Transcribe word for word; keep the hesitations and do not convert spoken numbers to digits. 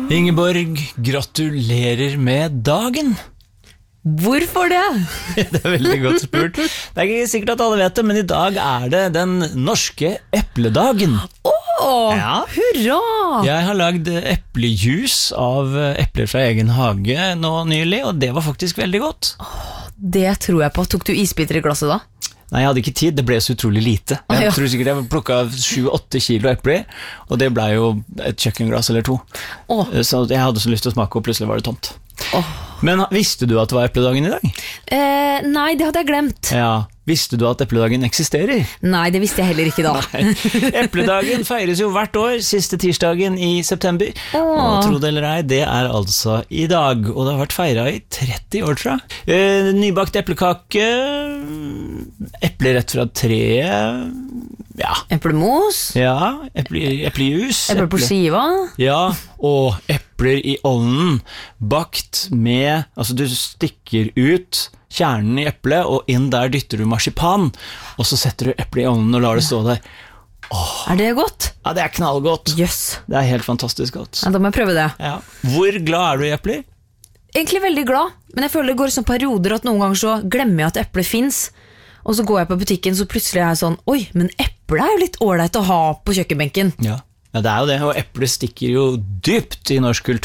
Ingeborg, gratulerer med dagen. Hvorfor det? Det er veldig godt spurt. Det er ikke sikkert at alle vet det, men i dag er det den norske epledagen. Åh, Ja. hurra! Jeg har lagd eplejus av epler fra egen hage nå nylig, og det var faktisk veldig godt. Det tror jeg på. Tok du isbiter i glasset da? Nei, jeg hadde ikke tid, det ble så utrolig lite. Jeg Ah, ja. tror sikkert jeg plukket sju åtte kilo epler, og det ble jo et kjøkkenglass eller to. Åh. Så jeg hadde så lyst til å smake, og plutselig var det tomt. Åh. Men visste du at det var epledagen i dag? Eh, nei, det hadde jeg glemt. Ja, visste du at epledagen eksisterer? Nei, det visste jeg heller ikke da. Nei. Epledagen feires jo hvert år, siste tirsdagen i september. Åh. Og tro det eller ei, det er altså i dag, og det har vært feiret i tretti år, tror jeg. Eh, nybakt eplekake, epler rett fra treet, ja, Eplemos, ja eple, eplejus, epler på skiva. ja, og epler i ovnen, bakt med, altså du stikker ut kjernen i eplet, og inn der dytter du marsipan, og så setter du eplet i ovnen og lar det stå der. Er det godt? Ja, det er knallgodt. Jøss. Det er helt fantastisk godt. Ja, da må jeg prøve det. Ja. Hvor glad er du i epler? Egentlig veldig glad, men jeg føler det går i sånne perioder at noen ganger så glemmer jeg at eple finnes. Og så går jeg på butikken, så plutselig er jeg sånn, oi, men eple er jo litt ordentlig å ha på kjøkkenbenken. Ja. Ja, det er jo det, og epler stikker jo dypt i norsk kultur.